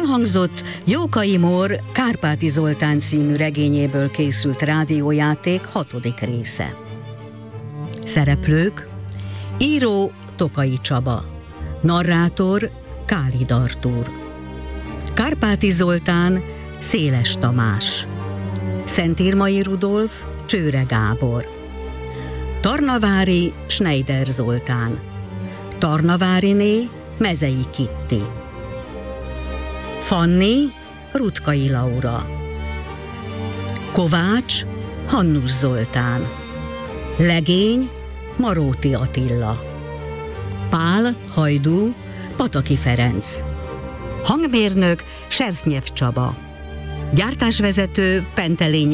Elhangzott Jókai Mór Kárpáti Zoltán című regényéből készült rádiójáték 6. része. Szereplők: író Tokai Csaba, narrátor Kálid Artúr, Kárpáti Zoltán Széles Tamás, Szentírmai Rudolf Csőre Gábor, Tarnavári Schneider Zoltán, Tarnaváriné Mezei Kitti, Fanni Rutkai Laura, Kovács Hannus Zoltán, Legény Maróti Attila, Pál Hajdú Pataki Ferenc, hangmérnök Sersznyev Csaba, gyártásvezető Pentelényi